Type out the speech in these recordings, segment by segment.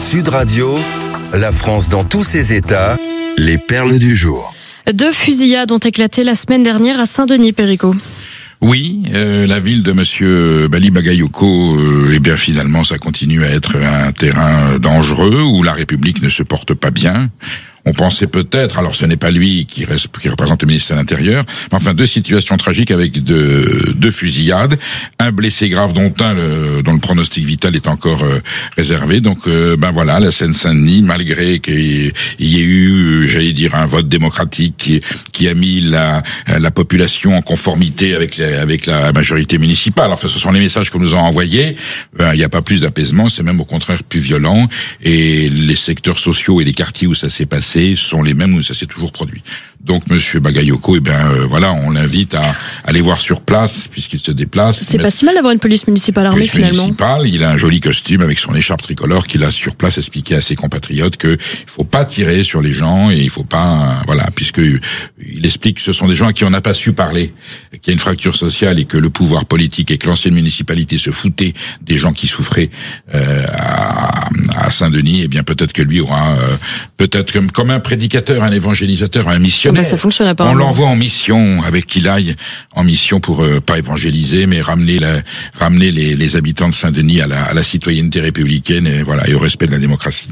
Sud Radio, la France dans tous ses états, les perles du jour. 2 fusillades ont éclaté la semaine dernière à Saint-Denis, Perico. Oui, la ville de monsieur Bali Bagayoko, eh bien finalement ça continue à être un terrain dangereux où la République ne se porte pas bien. On pensait peut-être, alors ce n'est pas lui qui représente le ministère de l'Intérieur, mais enfin 2 situations tragiques avec deux fusillades, un blessé grave dont le pronostic vital est encore réservé. Donc voilà, la Seine-Saint-Denis, malgré qu'il y ait eu, j'allais dire, un vote démocratique qui a mis la population en conformité avec la majorité municipale. Enfin, ce sont les messages qu'on nous a envoyés. Il n'y a pas plus d'apaisement, c'est même au contraire plus violent. Et les secteurs sociaux et les quartiers où ça s'est passé sont les mêmes où ça s'est toujours produit. Donc monsieur Bagayoko, voilà, on l'invite à aller voir sur place puisqu'il se déplace. C'est pas si mal d'avoir une police municipale armée finalement. Il a un joli costume avec son écharpe tricolore qu'il a sur place expliqué à ses compatriotes que il faut pas tirer sur les gens et il faut pas, puisque il explique que ce sont des gens à qui on n'a pas su parler, qu'il y a une fracture sociale et que le pouvoir politique et que l'ancienne municipalité se foutait des gens qui souffraient à Saint-Denis. Eh bien peut-être que lui aura peut-être comme un prédicateur, un évangélisateur, un missionnaire. Ça fonctionne pas. On l'envoie en mission avec qu'il aille en mission pour pas évangéliser, mais ramener les habitants de Saint-Denis à la citoyenneté républicaine et au respect de la démocratie.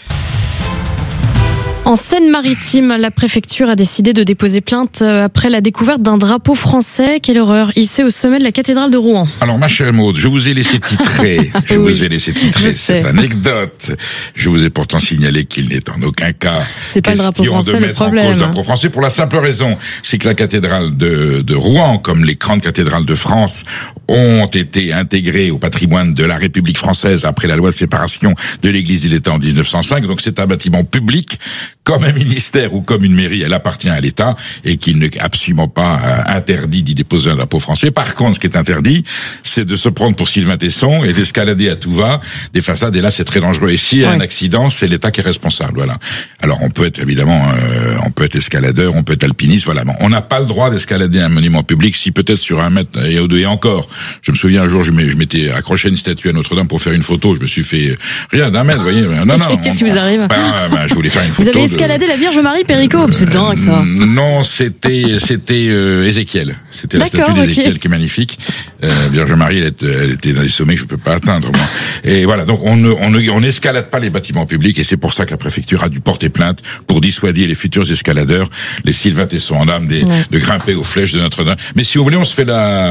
En Seine-Maritime, la préfecture a décidé de déposer plainte après la découverte d'un drapeau français. Quelle horreur, hissé au sommet de la cathédrale de Rouen. Alors ma chère Maud, je vous ai laissé titrer, cette anecdote. Je vous ai pourtant signalé qu'il n'est en aucun cas c'est pas le drapeau français le problème. En cause le drapeau français pour la simple raison, c'est que la cathédrale de Rouen, comme les grandes cathédrales de France, ont été intégrées au patrimoine de la République française après la loi de séparation de l'Église et de l'État en 1905. Donc c'est un bâtiment public. Comme un ministère ou comme une mairie, elle appartient à l'État et qu'il n'est absolument pas interdit d'y déposer un drapeau français. Par contre, ce qui est interdit, c'est de se prendre pour Sylvain Tesson et d'escalader à tout va des façades. Et là, c'est très dangereux. Et s'il y a un accident, c'est l'État qui est responsable. Voilà. Alors, on peut être évidemment, on peut être escaladeur, on peut être alpiniste. Voilà. Bon, on n'a pas le droit d'escalader un monument public, si peut-être sur 1 mètre et encore. Je me souviens un jour, je m'étais accroché à une statue à Notre-Dame pour faire une photo. Je me suis fait rien d'1 mètre. Vous voyez. Non. Qu'est-ce qui vous arrive Je voulais faire une photo. Escalader la Vierge Marie, Perico, c'est dingue ça. Non, c'était Ézéchiel. C'était la statue d'Ézéchiel qui est magnifique. Vierge Marie, elle était dans des sommets que je peux pas atteindre, moi. Et voilà, donc on n'escalade pas les bâtiments publics et c'est pour ça que la préfecture a dû porter plainte pour dissuader les futurs escaladeurs, les Sylvain Tesson en âme, de grimper aux flèches de Notre-Dame. Mais si vous voulez, on se fait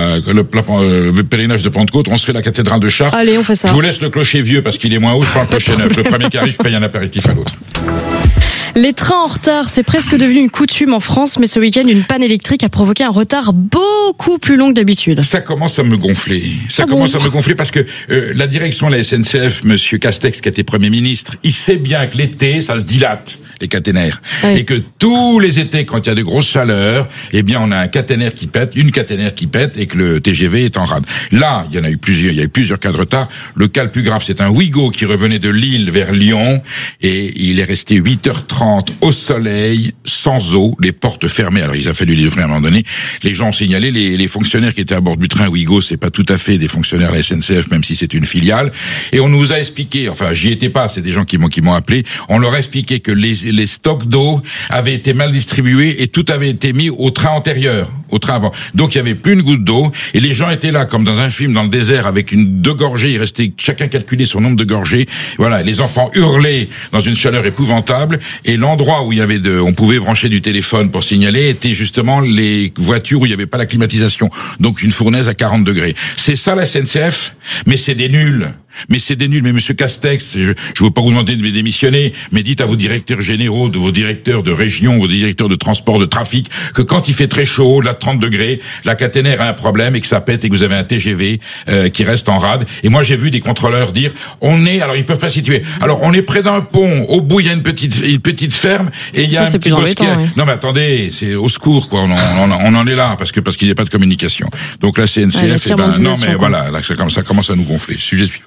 le pèlerinage de Pentecôte, on se fait la cathédrale de Chartres. Allez, on fait ça. Je vous laisse le clocher vieux parce qu'il est moins haut, je prends le clocher neuf. Le premier qui arrive paye un apéritif à l'autre. Les trains en retard, c'est presque devenu une coutume en France, mais ce week-end, une panne électrique a provoqué un retard beaucoup plus long que d'habitude. Ça commence à me gonfler. À me gonfler parce que la direction de la SNCF, monsieur Castex, qui était Premier ministre, il sait bien que l'été, ça se dilate, les caténaires. Oui. Et que tous les étés, quand il y a de grosses chaleurs, eh bien, on a une caténaire qui pète, et que le TGV est en rade. Là, il y a eu plusieurs cas de retard. Le cas le plus grave, c'est un Ouigo qui revenait de Lille vers Lyon, et il est resté 8h30 au soleil, sans eau, les portes fermées. Alors, il a fallu les ouvrir à un moment donné. Les gens ont signalé, les fonctionnaires qui étaient à bord du train Ouigo, c'est pas tout à fait des fonctionnaires de la SNCF, même si c'est une filiale. Et on nous a expliqué, enfin, j'y étais pas, c'est des gens qui m'ont appelé, on leur a expliqué que les stocks d'eau avaient été mal distribués et tout avait été mis au train antérieur, au train avant. Donc, il y avait plus une goutte d'eau et les gens étaient là, comme dans un film dans le désert, avec 2 gorgées. Il restait chacun calculait son nombre de gorgées. Voilà, les enfants hurlaient dans une chaleur épouvantable. Et l'endroit où on pouvait brancher du téléphone pour signaler était justement les voitures où il n'y avait pas la climatisation. Donc une fournaise à 40 degrés. C'est ça la SNCF, mais c'est des nuls. Mais monsieur Castex, je veux pas vous demander de me démissionner, mais dites à vos directeurs généraux, de vos directeurs de région, vos directeurs de transport, de trafic, que quand il fait très chaud, au-delà de 30 degrés, la caténaire a un problème et que ça pète et que vous avez un TGV qui reste en rade. Et moi j'ai vu des contrôleurs dire, alors ils peuvent pas situer. Alors on est près d'un pont, au bout il y a une petite ferme et il y a un petit bosquet. Oui. Non mais attendez, c'est au secours quoi. On en est là parce qu'il n'y a pas de communication. Donc la CNCF, voilà, là, ça commence à nous gonfler. Sujet suivant.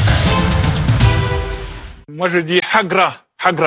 Moi je dis Hagra.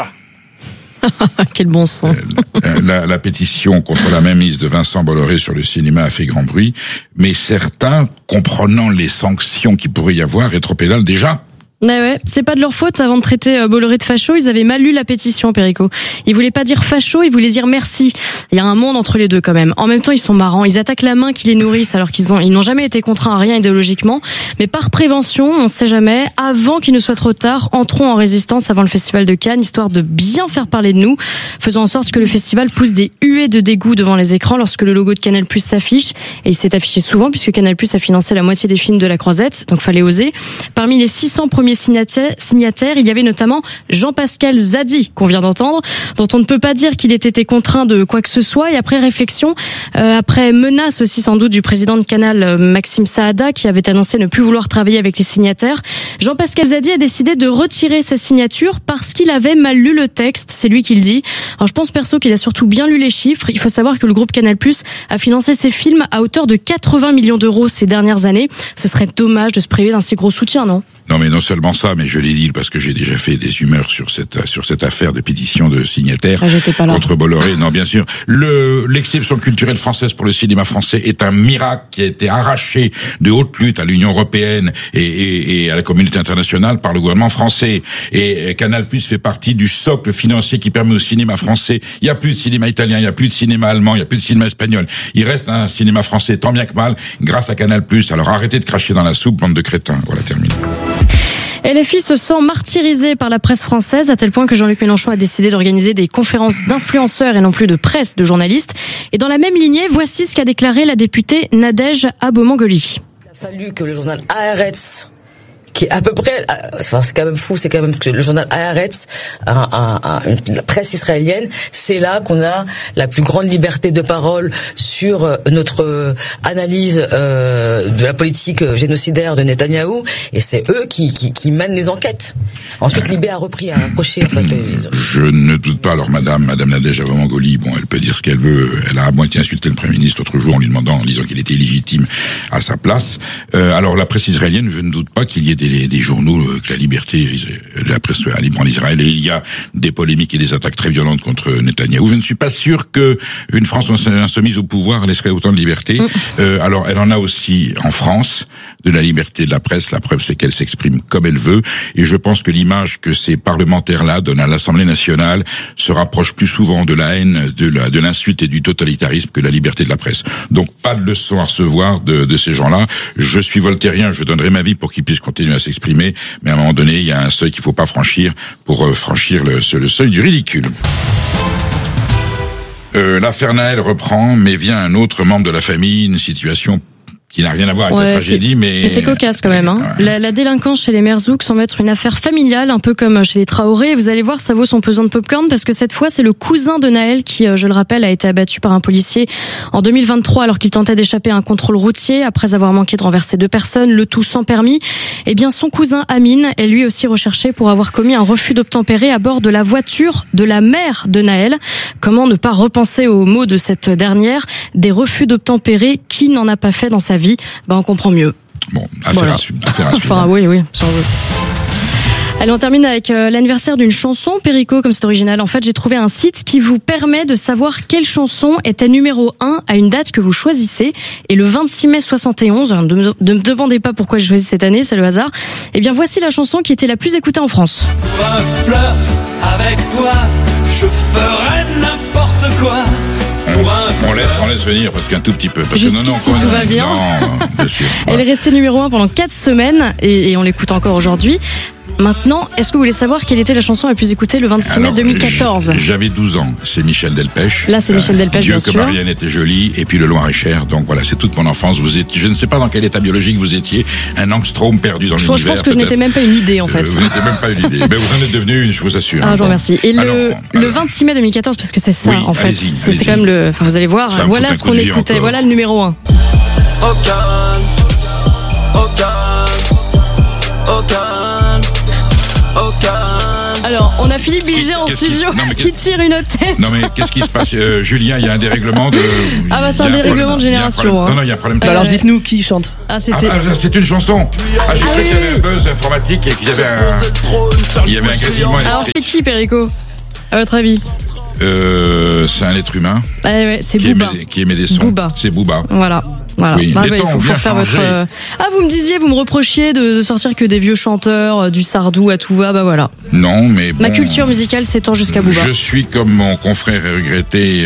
Quel bon son. La pétition contre la mainmise de Vincent Bolloré sur le cinéma a fait grand bruit, mais certains, comprenant les sanctions qu'il pourrait y avoir, rétropédalent déjà. Ouais, c'est pas de leur faute. Avant de traiter Bolloré de facho, ils avaient mal lu la pétition, Perico. Ils voulaient pas dire facho, ils voulaient dire merci. Il y a un monde entre les deux quand même. En même temps, ils sont marrants. Ils attaquent la main qui les nourrissent alors ils n'ont jamais été contraints à rien idéologiquement. Mais par prévention, on sait jamais, avant qu'il ne soit trop tard, entrons en résistance avant le festival de Cannes, histoire de bien faire parler de nous. Faisons en sorte que le festival pousse des huées de dégoût devant les écrans lorsque le logo de Canal+ s'affiche. Et il s'est affiché souvent puisque Canal+ a financé la moitié des films de la Croisette. Donc fallait oser. Parmi les 600 premiers signataires, il y avait notamment Jean-Pascal Zadi, qu'on vient d'entendre, dont on ne peut pas dire qu'il ait été contraint de quoi que ce soit. Et après réflexion, après menace aussi sans doute du président de Canal, Maxime Saada, qui avait annoncé ne plus vouloir travailler avec les signataires, Jean-Pascal Zadi a décidé de retirer sa signature parce qu'il avait mal lu le texte. C'est lui qui le dit. Alors je pense perso qu'il a surtout bien lu les chiffres. Il faut savoir que le groupe Canal+ a financé ses films à hauteur de 80 millions d'euros ces dernières années. Ce serait dommage de se priver d'un si gros soutien, non ? Non, mais non seulement ça, mais je l'ai dit parce que j'ai déjà fait des humeurs sur cette affaire de pétition de signataires contre Bolloré. Non, bien sûr. L'exception culturelle française pour le cinéma français est un miracle qui a été arraché de haute lutte à l'Union européenne et à la communauté internationale par le gouvernement français. Et Canal+ fait partie du socle financier qui permet au cinéma français. Il n'y a plus de cinéma italien, il n'y a plus de cinéma allemand, il n'y a plus de cinéma espagnol. Il reste un cinéma français tant bien que mal grâce à Canal+. Alors arrêtez de cracher dans la soupe, bande de crétins. Voilà, terminé. LFI se sent martyrisé par la presse française à tel point que Jean-Luc Mélenchon a décidé d'organiser des conférences d'influenceurs et non plus de presse de journalistes. Et dans la même lignée, voici ce qu'a déclaré la députée Nadège Abomangoli. Il a fallu que le journal Haaretz, qui est à peu près, enfin, c'est quand même fou, c'est quand même que le journal Haaretz, la presse israélienne, c'est là qu'on a la plus grande liberté de parole sur notre analyse de la politique génocidaire de Netanyahou, et c'est eux qui mènent les enquêtes. Ensuite, Libé a repris, a approché, en fait. Je ne doute pas. Alors, Madame Nadège Abomangoli, bon, elle peut dire ce qu'elle veut. Elle a à moitié insulté le Premier ministre l'autre jour en disant qu'il était illégitime à sa place. Alors, la presse israélienne, je ne doute pas qu'il y ait des journaux que la liberté de la presse soit libre en Israël, et il y a des polémiques et des attaques très violentes contre Netanyahou. Je ne suis pas sûr que une France insoumise au pouvoir laisserait autant de liberté. Alors elle en a aussi en France de la liberté de la presse. La preuve, c'est qu'elle s'exprime comme elle veut, et je pense que l'image que ces parlementaires-là donnent à l'Assemblée nationale se rapproche plus souvent de la haine, de l'insulte et du totalitarisme que la liberté de la presse. Donc pas de leçon à recevoir de ces gens-là. Je suis voltairien, je donnerai ma vie pour qu'ils puissent continuer à s'exprimer, mais à un moment donné, il y a un seuil qu'il faut pas franchir pour franchir le seuil du ridicule. L'affaire Naël reprend, mais vient un autre membre de la famille, une situation qui n'a rien à voir avec la tragédie, mais c'est cocasse quand même. Hein. La délinquance chez les Merzouk semble être une affaire familiale, un peu comme chez les Traoré. Vous allez voir, ça vaut son pesant de popcorn, parce que cette fois, c'est le cousin de Naël qui, je le rappelle, a été abattu par un policier en 2023 alors qu'il tentait d'échapper à un contrôle routier après avoir manqué de renverser 2 personnes, le tout sans permis. Eh bien, son cousin Amine est lui aussi recherché pour avoir commis un refus d'obtempérer à bord de la voiture de la mère de Naël. Comment ne pas repenser aux mots de cette dernière, des refus d'obtempérer, qui n'en a pas fait dans sa vie? On comprend mieux. Bon, affaire à suivre. Enfin, oui, si on veut. Allez, on termine avec l'anniversaire d'une chanson, Perico, comme c'est original. En fait, j'ai trouvé un site qui vous permet de savoir quelle chanson était numéro 1 à une date que vous choisissez. Et le 26 mai 71, ne me demandez pas pourquoi j'ai choisi cette année, c'est le hasard. Eh bien, voici la chanson qui était la plus écoutée en France. Pour un flirt avec toi, je ferai n'importe quoi. On laisse venir parce qu'un tout petit peu. Jusqu'ici, tout va bien. Non, bien sûr. Elle est restée numéro 1 pendant 4 semaines et on l'écoute encore aujourd'hui. Maintenant, est-ce que vous voulez savoir quelle était la chanson la plus écoutée le 26 mai 2014 ? J'avais 12 ans, c'est Michel Delpech. Là, c'est Michel Delpech, bien sûr. Dieu que Marianne était jolie, et puis le Loir-et-Cher. Donc voilà, c'est toute mon enfance. Je ne sais pas dans quel état biologique vous étiez, un angstrom perdu dans l'univers. Je pense que je n'étais même pas une idée, en fait. Vous n'étiez même pas une idée. Mais vous en êtes devenu une, je vous assure. Ah, je vous remercie. Et le 26 mai 2014, parce que c'est ça, en fait. C'est quand même le... Enfin, vous allez voir, voilà ce qu'on écoutait. Voilà le numéro 1. Alors, on a Philippe Bilger en studio qui tire une tête. Non mais qu'est-ce qui se passe, Julien? Il y a un dérèglement de. Ah bah c'est un dérèglement de génération. Non, il y a un problème. Alors dites-nous qui chante. C'est une chanson. J'ai cru qu'il y avait un buzz informatique et qu'il y avait un grésillement. Alors c'est qui, Perico, à votre avis? C'est un être humain. Ouais, c'est Booba. Qui émet des sons. Booba. C'est Booba. Voilà. Voilà. Oui, Ah, les ouais, temps ont faut bien faire changé. vous me reprochiez de sortir que des vieux chanteurs, du Sardou à tout va, bah voilà. Non, mais bon, Ma culture musicale s'étend jusqu'à Booba. Je suis comme mon confrère regretté,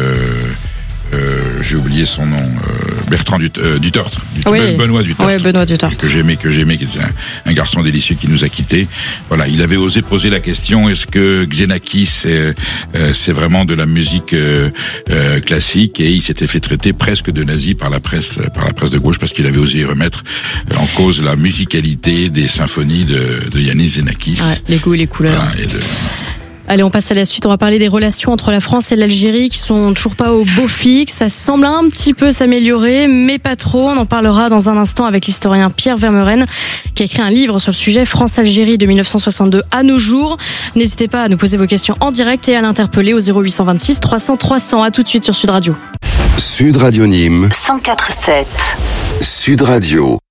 j'ai oublié son nom, Bertrand Dutortre. Oui. Benoît Dutortre. Oui, Benoît Dutortre. Que j'aimais, qui était un garçon délicieux qui nous a quittés. Voilà, il avait osé poser la question, est-ce que Xenakis c'est vraiment de la musique classique, et il s'était fait traiter presque de nazi par la presse de gauche, parce qu'il avait osé remettre en cause la musicalité des symphonies de Yanis Xenakis. Ouais, les goûts et les couleurs. Voilà, Allez, on passe à la suite. On va parler des relations entre la France et l'Algérie qui sont toujours pas au beau fixe. Ça semble un petit peu s'améliorer, mais pas trop. On en parlera dans un instant avec l'historien Pierre Vermeuren qui a écrit un livre sur le sujet, France-Algérie de 1962 à nos jours. N'hésitez pas à nous poser vos questions en direct et à l'interpeller au 0826 300 300. À tout de suite sur Sud Radio. Sud Radio Nîmes, 104.7. Sud Radio.